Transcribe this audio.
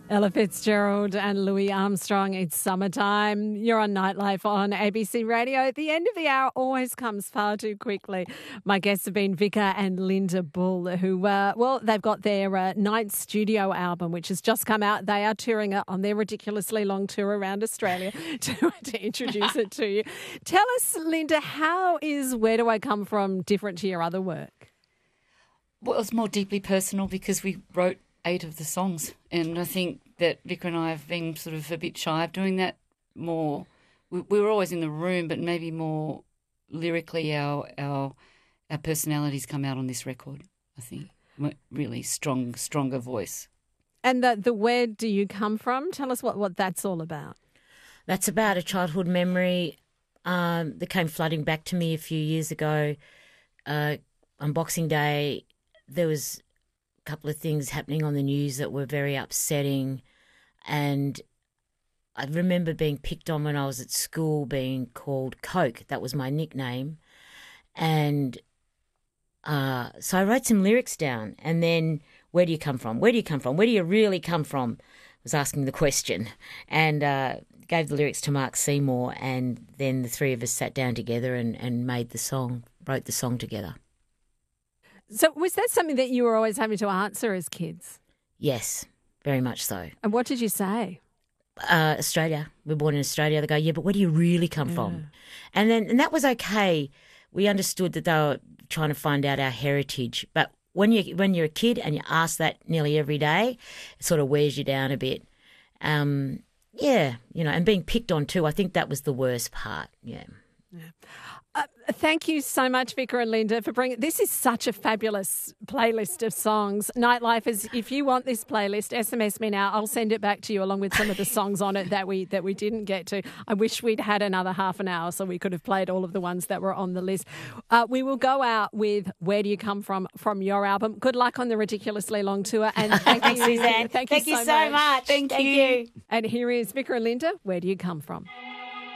Ella Fitzgerald and Louis Armstrong. It's summertime. You're on Nightlife on ABC Radio. The end of the hour always comes far too quickly. My guests have been Vicar and Linda Bull, who, they've got their ninth studio album, which has just come out. They are touring it on their ridiculously long tour around Australia to introduce it to you. Tell us, Linda, how is Where Do I Come From different to your other work? Well, it's more deeply personal because we wrote 8 of the songs, and I think that Vicar and I have been sort of a bit shy of doing that more. We were always in the room, but maybe more lyrically our personalities come out on this record, I think. Really stronger voice. And the Where Do You Come From? Tell us what that's all about. That's about a childhood memory that came flooding back to me a few years ago. On Boxing Day, there was couple of things happening on the news that were very upsetting, and I remember being picked on when I was at school, being called Coke. That was my nickname. And so I wrote some lyrics down, and then where do you come from? Where do you come from? Where do you really come from? I was asking the question, and gave the lyrics to Mark Seymour, and then the three of us sat down together and made the song, wrote the song together. So was that something that you were always having to answer as kids? Yes, very much so. And what did you say? Australia. We're born in Australia. They go, yeah, but where do you really come from? And that was okay. We understood that they were trying to find out our heritage. But when you're a kid and you ask that nearly every day, it sort of wears you down a bit. And being picked on too, I think that was the worst part, yeah. Thank you so much, Vicar and Linda, for bringing. This is such a fabulous playlist of songs. Nightlifers, if you want this playlist, SMS me now. I'll send it back to you along with some of the songs on it that we didn't get to. I wish we'd had another half an hour so we could have played all of the ones that were on the list. We will go out with Where Do You Come From your album. Good luck on the ridiculously long tour. And thank you, Suzanne. Thank you so much. Thank you. And here is Vicar and Linda, Where Do You Come From?